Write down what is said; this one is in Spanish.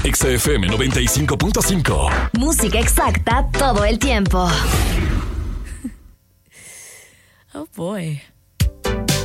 Exa FM 95.5. Música exacta todo el tiempo. Oh boy.